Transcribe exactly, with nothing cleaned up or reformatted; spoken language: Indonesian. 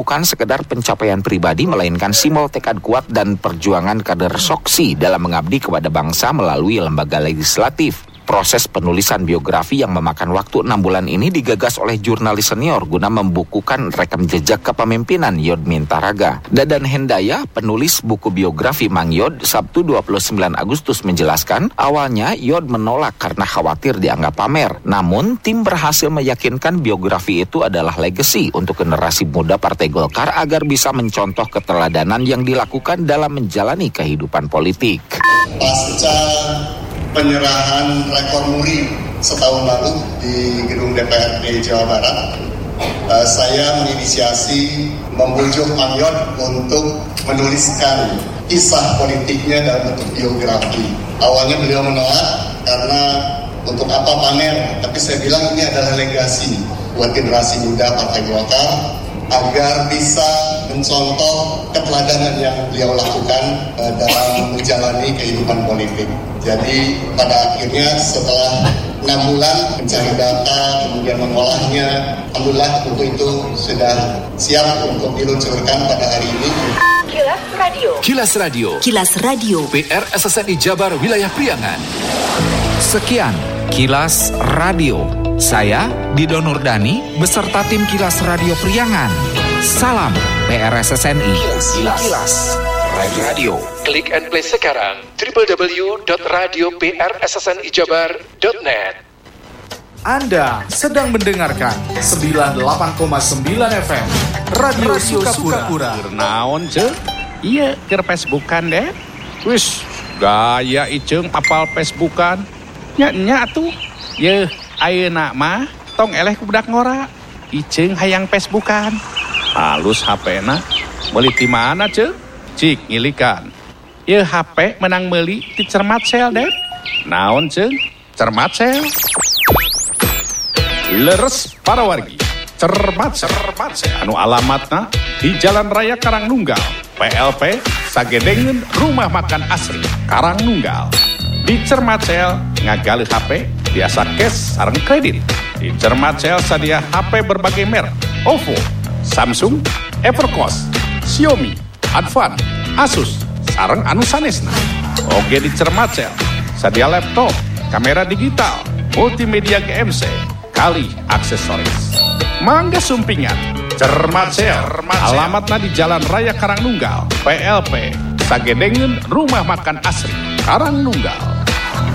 bukan sekedar pencapaian pribadi, melainkan simbol tekad kuat dan perjuangan kader Soksi dalam mengabdi kepada bangsa melalui lembaga legislatif. Proses penulisan biografi yang memakan waktu enam bulan ini digagas oleh jurnalis senior guna membukukan rekam jejak kepemimpinan Yod Mintaraga. Dadan Hendaya, penulis buku biografi Mang Yod, Sabtu dua puluh sembilan Agustus menjelaskan, awalnya Yod menolak karena khawatir dianggap pamer. Namun, tim berhasil meyakinkan biografi itu adalah legasi untuk generasi muda Partai Golkar agar bisa mencontoh keteladanan yang dilakukan dalam menjalani kehidupan politik. Pasca penyerahan rekor muri setahun lalu di gedung D P R D Jawa Barat, uh, saya menginisiasi membujuk Mang Yod untuk menuliskan kisah politiknya dalam bentuk biografi. Awalnya beliau menolak karena untuk apa pamer, tapi saya bilang ini adalah legasi buat generasi muda Partai Golkar agar bisa mencontoh keteladanan yang beliau lakukan uh, dalam menjalani kehidupan politik. Jadi pada akhirnya setelah enam bulan mencari data, kemudian mengolahnya, alhamdulillah buku itu sudah siap untuk diluncurkan pada hari ini. Kilas Radio. Kilas Radio. Kilas Radio. P R S S N I Jabar Wilayah Priangan. Sekian Kilas Radio. Saya Dido Nurdani beserta tim Kilas Radio Priangan. Salam P R S S N I. Kilas, Kilas. Kilas Radio. Klik and play sekarang w w w dot radio p r s s n i jabar dot net. Anda sedang mendengarkan sembilan puluh delapan koma sembilan F M Radio, Radio Sukapura. Naon ce? Iya, keur Facebookan deh. Wis, gaya iceng apal Facebookan. Nya-nya tuh. Yeuh, ayeuna mah tong eleh ku budak ngora. Iceng hayang Facebookan. Halus H P-na. Meuli ti mana ce? Cik ngilikan. Yeuh H P menang meuli ti Cermat Sel deh. Naon ce? Cermat Sel. Leres para wargi. Cermat Cermat Sel. Anu alamatna di Jalan Raya Karangnunggal. P L P sagedengeun rumah makan asri Karangnunggal. Di Cermat Sel ngagale H P biasa cash sareng kredit. Di Cermat Sel sadia H P berbagai merek. Oppo, Samsung, Evercost, Xiaomi, Advan, Asus, sareng anu sanesna. Oge di Cermat Sel sadia laptop, kamera digital, multimedia G M C, kali aksesoris. Mangga sumpingan Cermat Sel. Alamatna di Jalan Raya Karangnunggal, P L P sagedengeun rumah makan asri Karangnunggal.